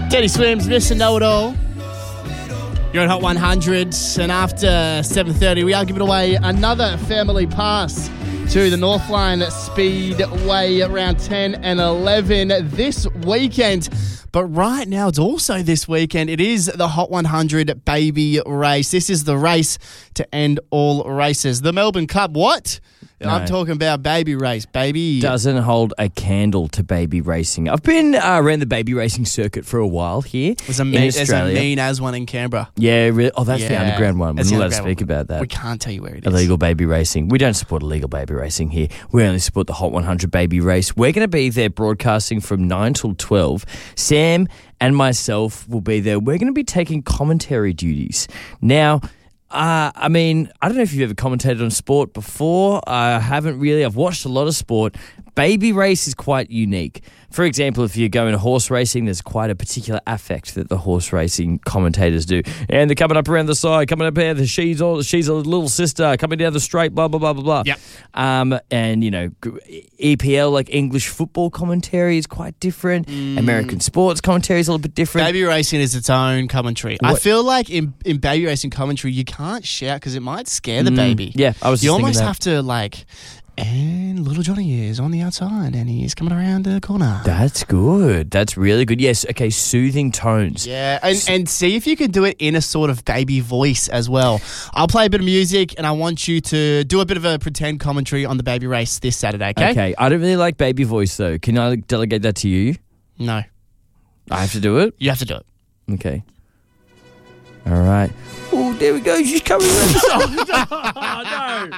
Teddy Swims, Mr. Know-It-All. You're at Hot 100, and after 7:30, we are giving away another family pass to the Northline Speedway around 10 and 11 this weekend. But right now, it's also this weekend. It is the Hot 100 Baby Race. This is the race to end all races. The Melbourne Cup, what? No. I'm talking about baby race, baby. Doesn't hold a candle to baby racing. I've been around the baby racing circuit for a while here There's a in mean Australia. as one in Canberra. Yeah, really? Oh, that's the Yeah. underground one. We're That's not the allowed to underground speak one. about that. We can't tell you where it is. Illegal baby racing. We don't support illegal baby racing here. We only support the Hot 100 Baby Race. We're going to be there broadcasting from 9 till 12. Sam and myself will be there. We're going to be taking commentary duties. Now, I mean, I don't know if you've ever commentated on sport before. I haven't really. I've watched a lot of sport. Baby race is quite unique. For example, if you're going horse racing, there's quite a particular affect that the horse racing commentators do. And they're coming up around the side, coming up here, she's a little sister, coming down the straight, blah, blah, blah, blah, blah. Yep. And, you know, EPL, like English football commentary is quite different. American sports commentary is a little bit different. Baby racing is its own commentary. I feel like in baby racing commentary, you can't shout because it might scare the baby. Yeah, I was just You thinking almost that. have to like, and little Johnny is on the outside and he's coming around the corner. That's good. That's really good. Yes, okay, soothing tones. Yeah, and see if you can do it in a sort of baby voice as well. I'll play a bit of music and I want you to do a bit of a pretend commentary on the baby race this Saturday, okay? Okay, I don't really like baby voice though. Can I delegate that to you? No, I have to do it? you have to do it. Okay. All right. Oh, there we go. She's coming around. Oh, no.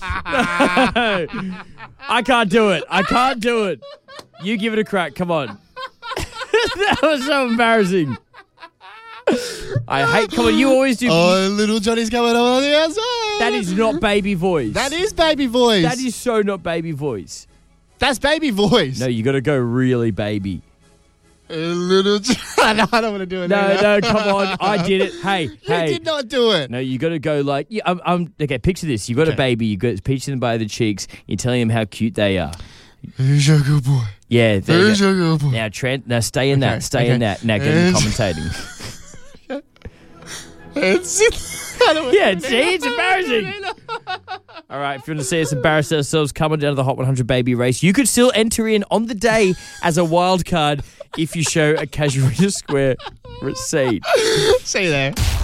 I can't do it. I can't do it. You give it a crack. Come on. That was so embarrassing. Come on, you always do. Oh, little Johnny's coming on the outside. That is not baby voice. That is baby voice. That is so not baby voice. That's baby voice. No, you got to go really baby. A little I don't want to do it. No, come on. I did it. Hey. You did not do it. No, you got to go like, okay, picture this. You got a baby, you got peaching them by the cheeks, you're telling them how cute they are. Who's your good boy? Yeah, there you Who's go. your good boy? Now, Now stay in that. Stay in that. Now get into commentating. Yeah, see, it's embarrassing. All right, if you want to see us embarrass ourselves coming down to the Hot 100 Baby Race, you could still enter in on the day as a wild card if you show a Casuarina Square receipt. See you there.